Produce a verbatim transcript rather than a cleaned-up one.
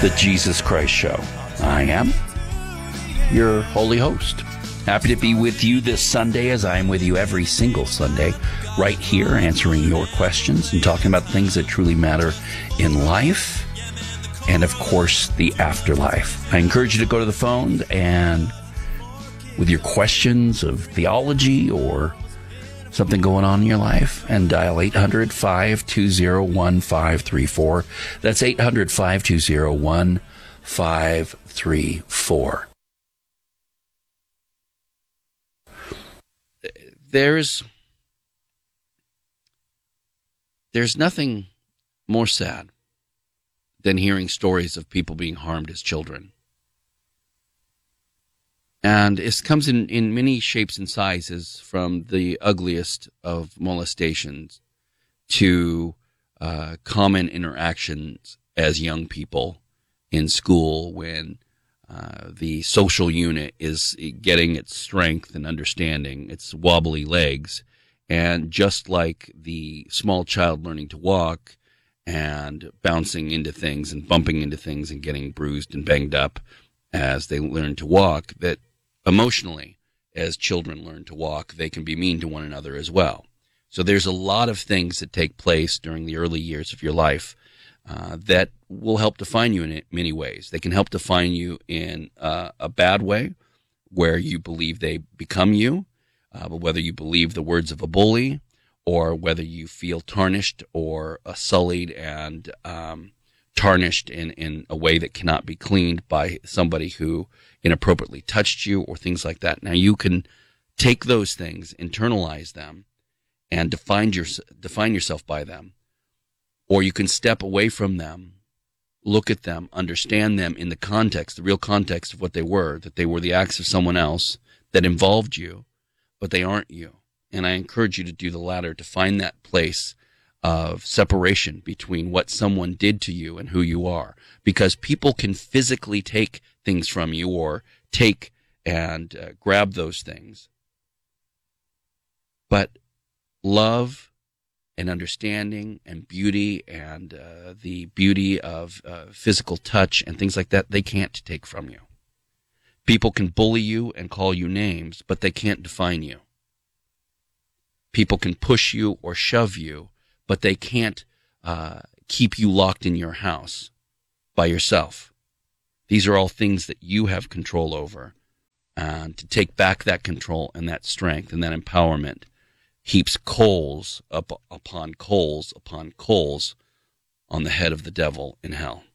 The Jesus Christ Show. I am your holy host. Happy to be with you this Sunday, as I am with you every single Sunday, right here, answering your questions and talking about things that truly matter in life and, of course, the afterlife. I encourage you to go to the phone and, with your questions of theology or something going on in your life, and dial eight hundred, five two zero, one five three four. That's eight hundred, five two zero, one five three four. There's, there's nothing more sad than hearing stories of people being harmed as children. And it comes in, in many shapes and sizes, from the ugliest of molestations to uh, common interactions as young people in school when uh, the social unit is getting its strength and understanding, its wobbly legs. And just like the small child learning to walk and bouncing into things and bumping into things and getting bruised and banged up as they learn to walk, that emotionally, as children learn to walk, they can be mean to one another as well. So there's a lot of things that take place during the early years of your life uh, that will help define you in many ways. They can help define you in uh, a bad way, where you believe they become you, uh, but whether you believe the words of a bully, or whether you feel tarnished or uh, sullied and um, tarnished in, in a way that cannot be cleaned by somebody who inappropriately touched you or things like that. Now, you can take those things, internalize them, and define, your, define yourself by them. Or you can step away from them, look at them, understand them in the context, the real context of what they were, that they were the acts of someone else that involved you, but they aren't you. And I encourage you to do the latter, to find that place of separation between what someone did to you and who you are. Because people can physically take things from you, or take and uh, grab those things. But love and understanding and beauty and uh, the beauty of uh, physical touch and things like that, they can't take from you. People can bully you and call you names, but they can't define you. People can push you or shove you, but they can't uh, keep you locked in your house by yourself. These are all things that you have control over. And to take back that control and that strength and that empowerment heaps coals up upon coals upon coals on the head of the devil in hell.